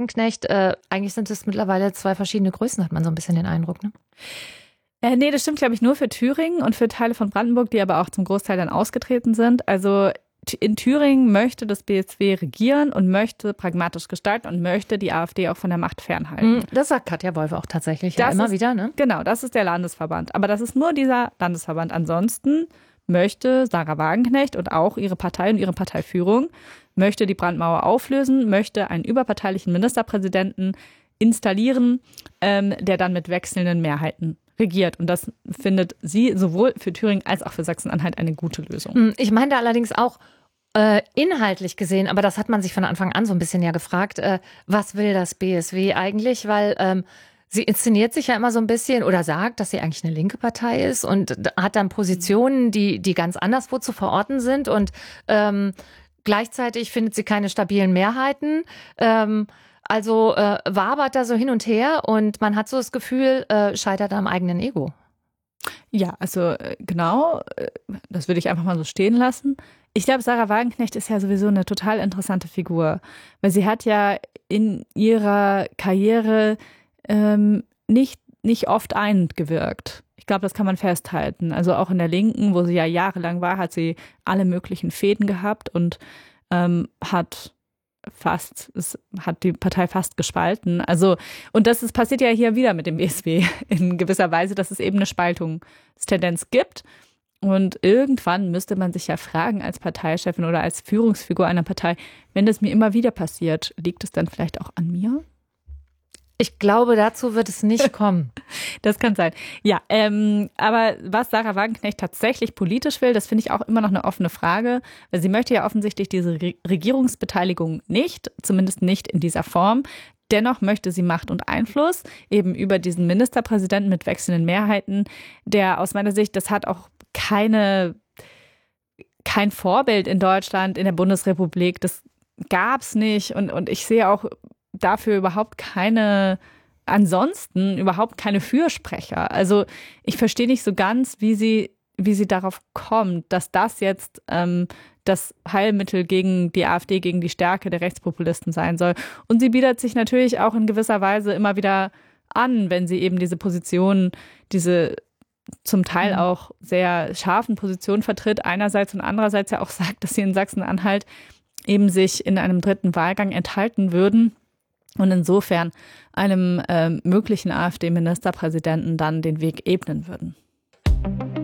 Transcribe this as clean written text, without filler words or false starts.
Wagenknecht. Eigentlich sind es mittlerweile zwei verschiedene Größen, hat man so ein bisschen den Eindruck, ne? Nee, das stimmt, glaube ich, nur für Thüringen und für Teile von Brandenburg, die aber auch zum Großteil dann ausgetreten sind. Also in Thüringen möchte das BSW regieren und möchte pragmatisch gestalten und möchte die AfD auch von der Macht fernhalten. Das sagt Katja Wolf auch tatsächlich ja immer wieder, ne? Genau, das ist der Landesverband. Aber das ist nur dieser Landesverband. Ansonsten möchte Sarah Wagenknecht und auch ihre Partei und ihre Parteiführung möchte die Brandmauer auflösen, möchte einen überparteilichen Ministerpräsidenten installieren, der dann mit wechselnden Mehrheiten regiert. Und das findet sie sowohl für Thüringen als auch für Sachsen-Anhalt eine gute Lösung. Ich meine da allerdings auch inhaltlich gesehen, aber das hat man sich von Anfang an so ein bisschen ja gefragt, was will das BSW eigentlich? Weil sie inszeniert sich ja immer so ein bisschen oder sagt, dass sie eigentlich eine linke Partei ist und hat dann Positionen, die ganz anderswo zu verorten sind und gleichzeitig findet sie keine stabilen Mehrheiten. Also wabert da so hin und her und man hat so das Gefühl, scheitert am eigenen Ego. Ja, also genau, das würde ich einfach mal so stehen lassen. Ich glaube, Sarah Wagenknecht ist ja sowieso eine total interessante Figur, weil sie hat ja in ihrer Karriere nicht oft eingewirkt. Ich glaube, das kann man festhalten. Also auch in der Linken, wo sie ja jahrelang war, hat sie alle möglichen Fäden gehabt und hat die Partei fast gespalten. Also, und passiert ja hier wieder mit dem BSW in gewisser Weise, dass es eben eine Spaltungstendenz gibt. Und irgendwann müsste man sich ja fragen als Parteichefin oder als Führungsfigur einer Partei, wenn das mir immer wieder passiert, liegt es dann vielleicht auch an mir? Ich glaube, dazu wird es nicht kommen. Das kann sein. Ja, aber was Sarah Wagenknecht tatsächlich politisch will, das finde ich auch immer noch eine offene Frage, weil sie möchte ja offensichtlich diese Regierungsbeteiligung nicht, zumindest nicht in dieser Form. Dennoch möchte sie Macht und Einfluss eben über diesen Ministerpräsidenten mit wechselnden Mehrheiten, der aus meiner Sicht, das hat auch kein Vorbild in Deutschland, in der Bundesrepublik. Das gab es nicht und ich sehe auch dafür überhaupt keine Fürsprecher. Also ich verstehe nicht so ganz, wie sie darauf kommt, dass das jetzt das Heilmittel gegen die AfD, gegen die Stärke der Rechtspopulisten sein soll. Und sie bietet sich natürlich auch in gewisser Weise immer wieder an, wenn sie eben diese Positionen, diese zum Teil auch sehr scharfen Positionen vertritt, einerseits und andererseits ja auch sagt, dass sie in Sachsen-Anhalt eben sich in einem dritten Wahlgang enthalten würden und insofern einem möglichen AfD-Ministerpräsidenten dann den Weg ebnen würden.